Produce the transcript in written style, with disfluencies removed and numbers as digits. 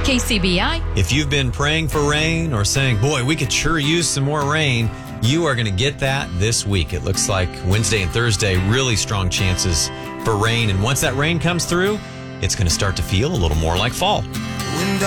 KCBI. If you've been praying for rain or saying, boy, we could sure use some more rain, you are going to get that this week. It looks like Wednesday and Thursday, really strong chances for rain. And once that rain comes through, it's going to start to feel a little more like fall.